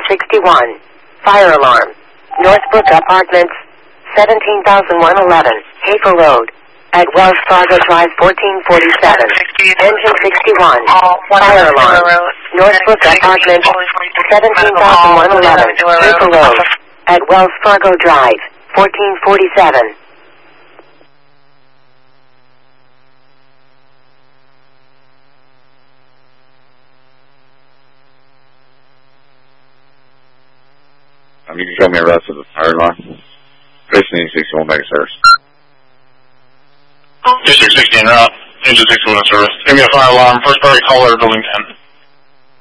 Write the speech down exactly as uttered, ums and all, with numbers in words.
sixty-one. Fire alarm. Northbrook Apartments, seventeen thousand one hundred eleven, Hafer Road. At Wells Fargo Drive, fourteen forty-seven. Engine sixty-one. Fire alarm. Northbrook Apartments, seventeen thousand one hundred eleven, Hafer Road. At Wells Fargo Drive, fourteen forty-seven. Um, you can show me the rest of the fire alarm. Fishing sixty-one back service. District sixteen route, engine sixty-one in service. Give me a fire alarm, first party caller, building ten.